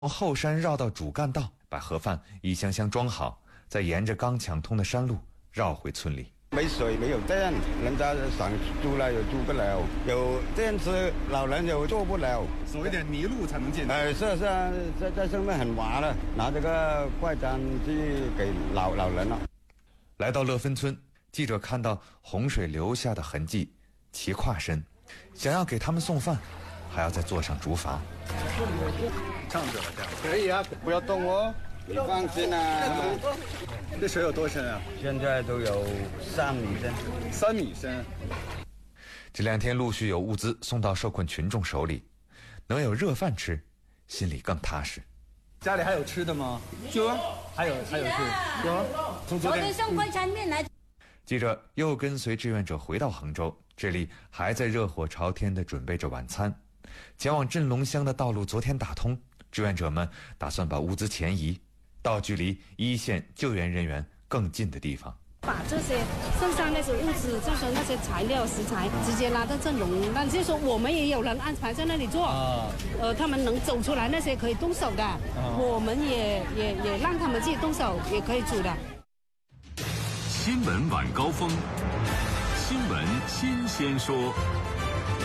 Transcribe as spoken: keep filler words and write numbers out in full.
从后山绕到主干道，把盒饭一箱箱装好，再沿着刚抢通的山路绕回村里。 没水没有电，人家想住了又住不了，有电池老人又坐不了， 走一点泥路才能进去。 呃，是啊是啊，在在上面很滑的，拿这个快餐去给老老人了。 来到乐芬村，记者看到洪水留下的痕迹，齐跨身，想要给他们送饭，还要再坐上竹筏。 上去了，这样可以啊，不要动哦，你放心啊。 这水有多深啊？ 现在都有三米深。 三米深。 这两天陆续有物资送到受困群众手里，能有热饭吃，心里更踏实。 家里还有吃的吗？ 有啊， 还有还有是有。从昨天送快餐面来。 记者又跟随志愿者回到衡州，这里还在热火朝天地准备着晚餐。前往镇龙乡的道路昨天打通，志愿者们打算把物资前移到距离一线救援人员更近的地方， 把这些剩下那些物资，就是那些材料食材，直接拉到镇龙。那就是说我们也有人安排在那里做，啊、呃，他们能走出来，那些可以动手的，啊、我们也也也让他们自己动手，也可以煮的。 新闻晚高峰，新闻新鲜说。